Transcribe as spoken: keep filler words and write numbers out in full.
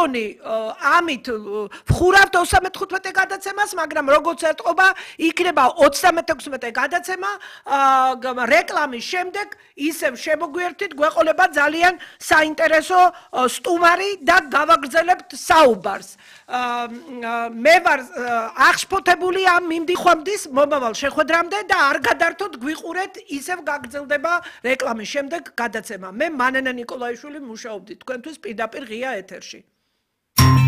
მგონი ამით ვხურავთ ოცდამეთხუთმეტე გადაცემას, მაგრამ როგორც ეტყობა, იქნება ოცდამეექვსმეტე გადაცემა, რეკლამის შემდეგ ისევ შემოგვიერთით, გვეყოლება ძალიან საინტერესო სტუმარი და გავაგრძელებთ საუბარს. მე ვარ აღშფოთებული ამ მიმდიხვამდის მომავალ შეხვედრამდე და არ გადართოთ, გვიყურეთ, ისევ გაგრძელდება რეკლამის შემდეგ გადაცემა. მე მანენა ნიკოლაიშვილი მუშაობდი თქვენთვის პირდაპირ ღია ეთერში.